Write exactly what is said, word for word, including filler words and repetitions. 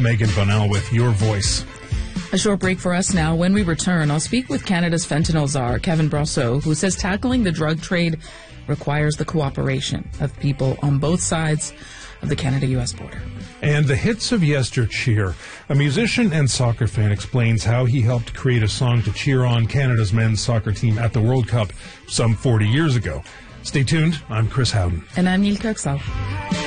Megan Bonnell with Your Voice. A short break for us now. When we return, I'll speak with Canada's fentanyl czar, Kevin Brosseau, who says tackling the drug trade requires the cooperation of people on both sides of the Canada-U S border. And the hits of yestercheer. A musician and soccer fan explains how he helped create a song to cheer on Canada's men's soccer team at the World Cup some forty years ago. Stay tuned. I'm Chris Howden. And I'm Neil Kirksall.